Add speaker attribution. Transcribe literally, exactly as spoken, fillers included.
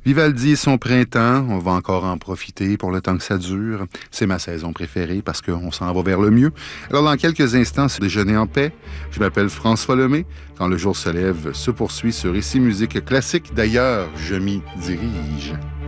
Speaker 1: Vivaldi et son printemps, on va encore en profiter pour le temps que ça dure. C'est ma saison préférée parce qu'on s'en va vers le mieux. Alors dans quelques instants, c'est Déjeuner en paix. Je m'appelle François Lemay. Quand le jour se lève, se poursuit ce récit musique classique. D'ailleurs, je m'y dirige.